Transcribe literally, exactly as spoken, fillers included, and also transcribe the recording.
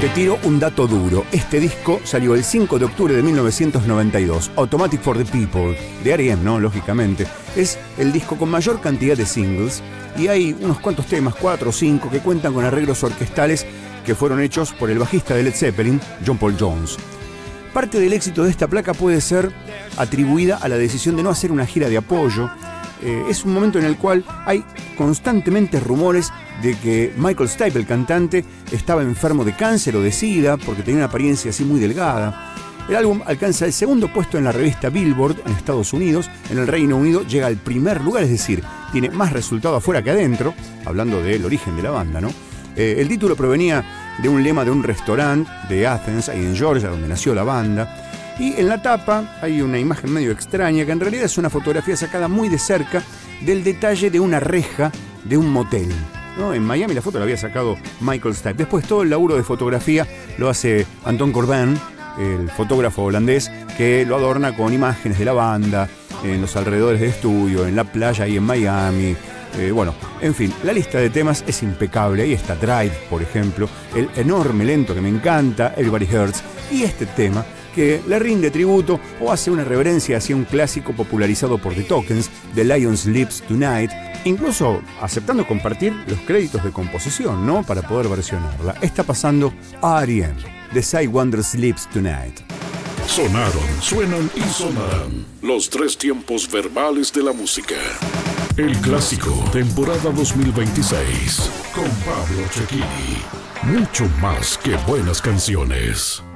Te tiro un dato duro. Este disco salió el cinco de octubre de mil novecientos noventa y dos. Automatic for the People, de R E M, ¿no? Lógicamente. Es el disco con mayor cantidad de singles y hay unos cuantos temas, cuatro o cinco, que cuentan con arreglos orquestales que fueron hechos por el bajista de Led Zeppelin, John Paul Jones. Parte del éxito de esta placa puede ser atribuida a la decisión de no hacer una gira de apoyo. Eh, es un momento en el cual hay constantemente rumores de que Michael Stipe, el cantante, estaba enfermo de cáncer o de sida porque tenía una apariencia así muy delgada. El álbum alcanza el segundo puesto en la revista Billboard en Estados Unidos. En el Reino Unido llega al primer lugar, es decir, tiene más resultado afuera que adentro, hablando del origen de la banda, ¿no? Eh, el título provenía de un lema de un restaurante de Athens, ahí en Georgia, donde nació la banda. Y en la tapa hay una imagen medio extraña que en realidad es una fotografía sacada muy de cerca del detalle de una reja de un motel, ¿no? En Miami la foto la había sacado Michael Stipe. Después todo el laburo de fotografía lo hace Anton Corbijn, el fotógrafo holandés, que lo adorna con imágenes de la banda en los alrededores del estudio, en la playa y en Miami. Eh, bueno, en fin, la lista de temas es impecable. Ahí está Drive, por ejemplo, el enorme lento que me encanta, Everybody Hurts, y este tema que le rinde tributo o hace una reverencia hacia un clásico popularizado por The Tokens, The Lion Sleeps Tonight, incluso aceptando compartir los créditos de composición, ¿no? Para poder versionarla. Está pasando R E M, The Side Wonder Sleeps Tonight. Sonaron, suenan y sonarán los tres tiempos verbales de la música. El clásico, temporada dos mil veintiséis, con Pablo Cecchini. Mucho más que buenas canciones.